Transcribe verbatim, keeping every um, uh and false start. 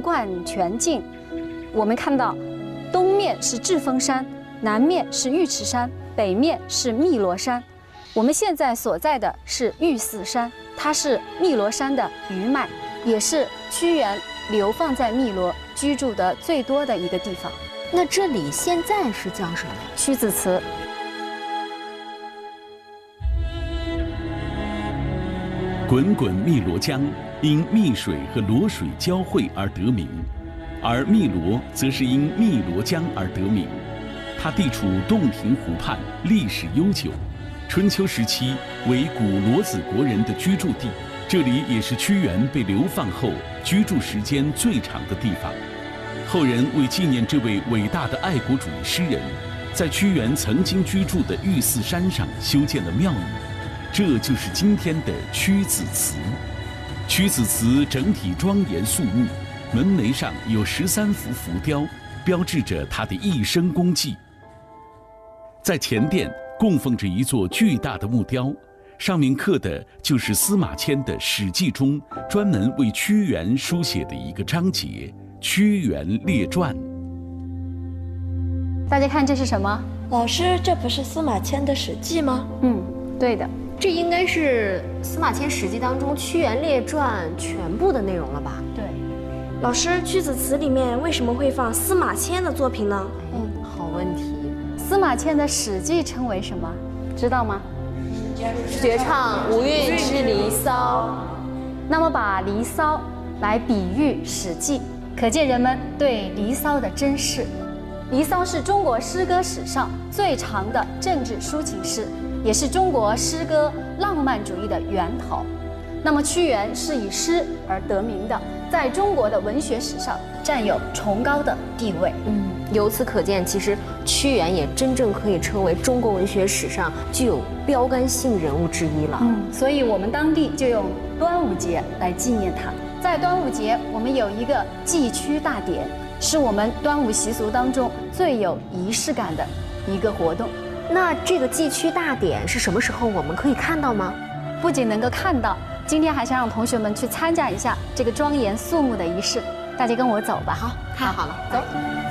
贯全境。我们看到，东面是智峰山，南面是玉池山，北面是汨罗山。我们现在所在的是玉寺山，它是汨罗山的余脉，也是屈原流放在汨罗居住的最多的一个地方。 那这里现在是叫什么？ 屈子祠。 滚滚汨罗江因汨水和罗水交汇而得名，而汨罗则是因汨罗江而得名。它地处洞庭湖畔，历史悠久，春秋时期为古罗子国人的居住地。这里也是屈原被流放后居住时间最长的地方。后人为纪念这位伟大的爱国主义诗人，在屈原曾经居住的玉寺山上修建了庙宇，这就是今天的屈子祠。屈子祠整体庄严肃穆，门楣上有十三幅浮雕，标志着他的一生功绩。在前殿供奉着一座巨大的木雕，上面刻的就是司马迁的《史记》中专门为屈原书写的一个章节《屈原列传》。 大家看这是什么？ 老师，这不是司马迁的《史记》吗？ 嗯，对的。 这应该是司马迁《史记》当中《屈原列传》全部的内容了吧？ 对。 老师，屈子祠里面为什么会放司马迁的作品呢？ 嗯，好问题。 司马迁的《史记》称为什么？知道吗？ 绝唱无韵之《离骚》。 那么把《离骚》来比喻《史记》，可见人们对《离骚》的珍视。《离骚》是中国诗歌史上最长的政治抒情诗，也是中国诗歌浪漫主义的源头。那么屈原是以诗而得名的，在中国的文学史上占有崇高的地位。 嗯，由此可见，其实屈原也真正可以称为中国文学史上具有标杆性人物之一了。 嗯，所以我们当地就用端午节来纪念他。在端午节，我们有一个祭屈大典，是我们端午习俗当中最有仪式感的一个活动。 那这个祭屈大典是什么时候我们可以看到吗？ 不仅能够看到，今天还想让同学们去参加一下这个庄严肃穆的仪式。大家跟我走吧。 好，太好了，走。